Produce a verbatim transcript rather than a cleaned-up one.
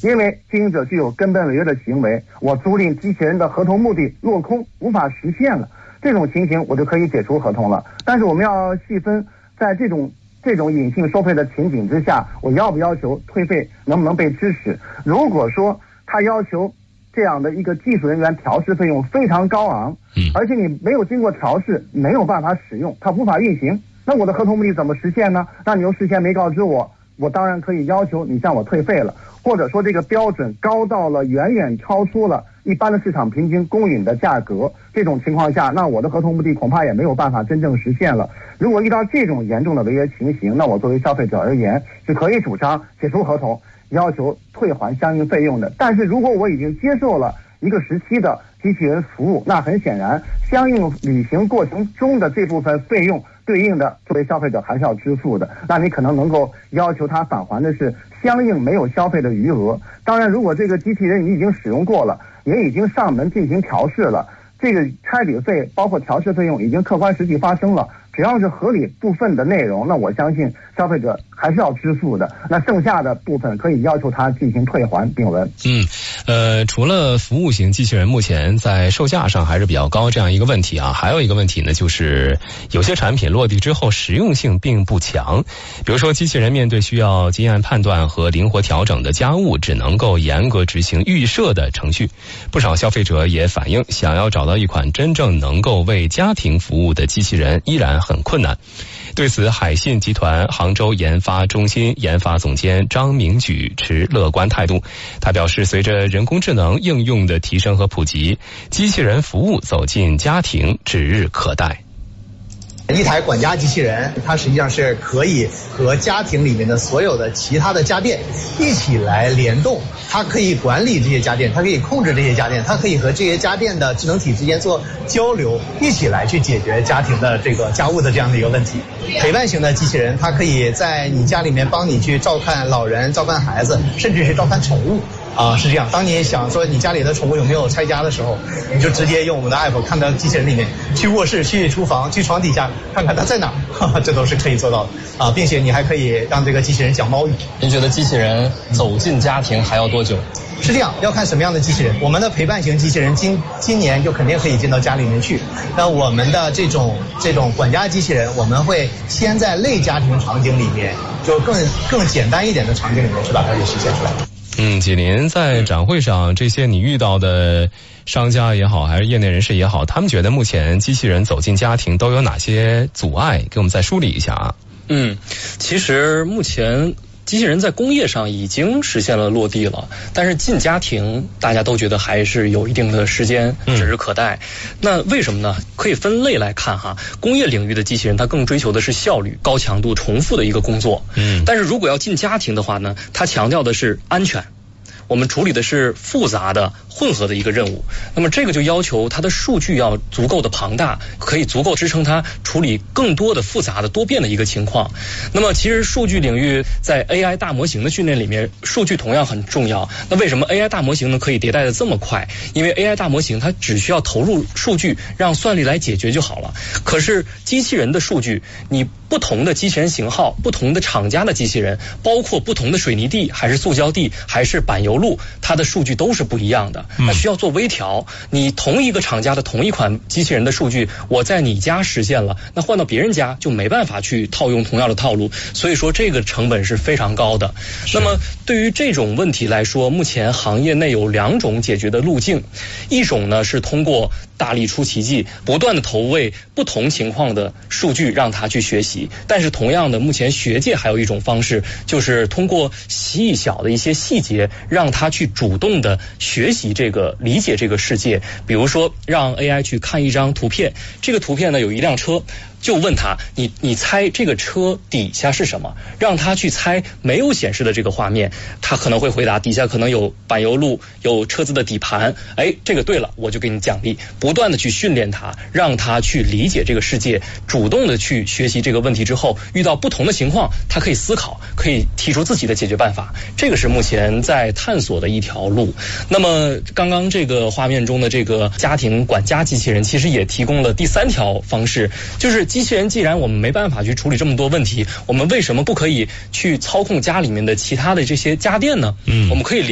因为经营者具有根本违约的行为，我租赁机器人的合同目的落空，无法实现了，这种情形我就可以解除合同了。但是我们要细分，在这种这种隐性收费的情景之下，我要不要求退费，能不能被支持？如果说他要求这样的一个技术人员调试费用非常高昂，而且你没有经过调试，没有办法使用，它无法运行，那我的合同目的怎么实现呢？那你又事先没告知我，我当然可以要求你向我退费了。或者说这个标准高到了远远超出了一般的市场平均公允的价格，这种情况下，那我的合同目的恐怕也没有办法真正实现了。如果遇到这种严重的违约情形，那我作为消费者而言是可以主张解除合同，要求退还相应费用的。但是如果我已经接受了一个时期的机器人服务，那很显然相应履行过程中的这部分费用对应的作为消费者还是要支付的，那你可能能够要求他返还的是相应没有消费的余额。当然如果这个机器人你已经使用过了，也已经上门进行调试了，这个差旅费包括调试费用已经客观实际发生了，只要是合理部分的内容，那我相信消费者还是要支付的，那剩下的部分可以要求他进行退还并文。 嗯，呃，除了服务型机器人目前在售价上还是比较高这样一个问题啊，还有一个问题呢，就是有些产品落地之后实用性并不强，比如说机器人面对需要经验判断和灵活调整的家务，只能够严格执行预设的程序。不少消费者也反映，想要找到一款真正能够为家庭服务的机器人依然很困难。对此，海信集团杭州研发中心研发总监张明举持乐观态度。他表示，随着人工智能应用的提升和普及，机器人服务走进家庭指日可待。 一台管家机器人，它实际上是可以和家庭里面的所有的其他的家电一起来联动，它可以管理这些家电，它可以控制这些家电，它可以和这些家电的智能体之间做交流，一起来去解决家庭的这个家务的这样的一个问题。陪伴型的机器人，它可以在你家里面帮你去照看老人、照看孩子，甚至是照看宠物。啊，是这样。当你想说你家里的宠物有没有拆家的时候，你就直接用我们的 app 看到机器人里面，去卧室、去厨房、去床底下看看它在哪儿，这都是可以做到的啊，并且你还可以让这个机器人讲猫语。 您觉得机器人走进家庭还要多久？ 是这样，要看什么样的机器人。我们的陪伴型机器人今今年就肯定可以进到家里面去。那我们的这种这种管家机器人，我们会先在类家庭场景里面，就更更简单一点的场景里面去把它给实现出来。 嗯，纪林在展会上，这些你遇到的商家也好，还是业内人士也好，他们觉得目前机器人走进家庭都有哪些阻碍？给我们再梳理一下啊。 嗯，其实目前机器人在工业上已经实现了落地了，但是进家庭大家都觉得还是有一定的时间指日可待。嗯、那为什么呢？可以分类来看哈，工业领域的机器人它更追求的是效率、高强度、重复的一个工作。嗯，但是如果要进家庭的话呢，它强调的是安全。我们处理的是复杂的混合的一个任务，那么这个就要求它的数据要足够的庞大，可以足够支撑它处理更多的复杂的多变的一个情况。那么其实数据领域在 A I 大模型的训练里面，数据同样很重要。那为什么 A I 大模型呢可以迭代的这么快？因为 A I 大模型它只需要投入数据，让算力来解决就好了。可是机器人的数据，你不同的机器人型号、不同的厂家的机器人，包括不同的水泥地还是塑胶地还是柏油路，它的数据都是不一样的，它需要做微调。你同一个厂家的同一款机器人的数据，我在你家实现了，那换到别人家就没办法去套用同样的套路，所以说这个成本是非常高的。那么对于这种问题来说，目前行业内有两种解决的路径，一种呢是通过大力出奇迹，不断的投喂不同情况的数据让它去学习。但是同样的，目前学界还有一种方式，就是通过细小的一些细节，让它去主动的学习这个理解这个世界。比如说让 A I 去看一张图片，这个图片呢有一辆车，就问他你你猜这个车底下是什么，让他去猜没有显示的这个画面，他可能会回答底下可能有柏油路，有车子的底盘，哎，这个对了，我就给你奖励。不断的去训练他，让他去理解这个世界，主动的去学习这个问题之后，遇到不同的情况他可以思考，可以提出自己的解决办法，这个是目前在探索的一条路。那么刚刚这个画面中的这个家庭管家机器人其实也提供了第三条方式，就是机器人既然我们没办法去处理这么多问题，我们为什么不可以去操控家里面的其他的这些家电呢？嗯，我们可以